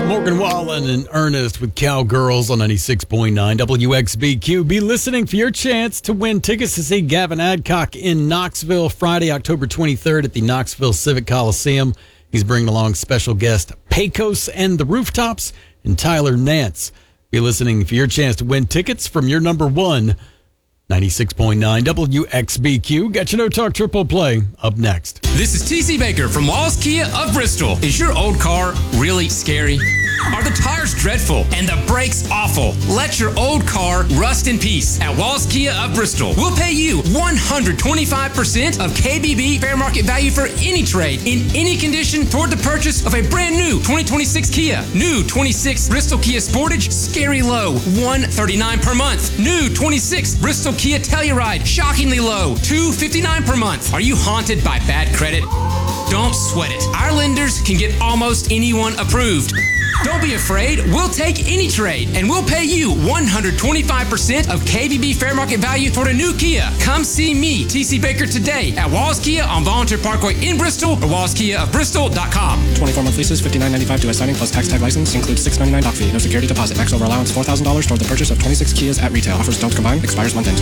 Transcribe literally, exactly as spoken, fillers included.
Morgan Wallen and Ernest with Cowgirls on ninety-six point nine W X B Q. Be listening for your chance to win tickets to see Gavin Adcock in Knoxville Friday, October twenty-third at the Knoxville Civic Coliseum. He's bringing along special guest Pecos and the Rooftops and Tyler Nance. Be listening for your chance to win tickets from your number one, ninety-six point nine W X B Q. Got your No Talk Triple Play up next. This is T C Baker from Wallace Kia of Bristol. Is your old car really scary? Are the tires dreadful and the brakes awful? Let your old car rust in peace at Wallace Kia of Bristol. We'll pay you one hundred twenty-five percent of K B B fair market value for any trade in any condition toward the purchase of a brand new twenty twenty-six Kia. New twenty-six Bristol Kia Sportage, scary low, one hundred thirty-nine dollars per month. New twenty-six Bristol Kia Telluride, shockingly low, two hundred fifty-nine dollars per month. Are you haunted by bad credit? Don't sweat it. Our lenders can get almost anyone approved. Don't be afraid. We'll take any trade, and we'll pay you one hundred twenty-five percent of K B B fair market value for a new Kia. Come see me, T C Baker, today at Wallace Kia on Volunteer Parkway in Bristol or wallace kia of bristol dot com. twenty-four month leases, fifty-nine ninety-five due at signing plus tax tag license. Includes six ninety-nine doc fee. No security deposit. Max over allowance four thousand dollars toward the purchase of twenty-six Kias at retail. Offers don't combine. Expires month end.